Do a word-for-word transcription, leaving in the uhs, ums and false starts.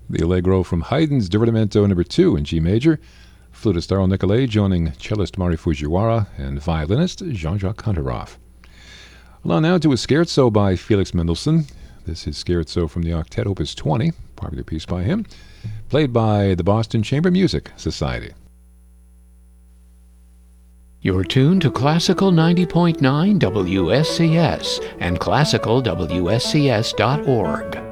the Allegro from Haydn's Divertimento number two in G major, flutist Darryl Nicolay joining cellist Mari Fujiwara and violinist Jean-Jacques Kantaroff. Along now to a scherzo by Felix Mendelssohn. This is Scherzo from the Octet Opus twenty, popular piece by him, played by the Boston Chamber Music Society. You're tuned to Classical ninety point nine W S C S and classical W S C S dot org.